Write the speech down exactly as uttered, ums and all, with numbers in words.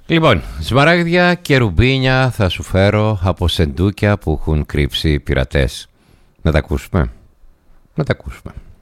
Λοιπόν, σμαράγδια και ρουμπίνια θα σου φέρω από σεντούκια που έχουν κρύψει πειρατές. Να τα ακούσουμε. Να τα ακούσουμε.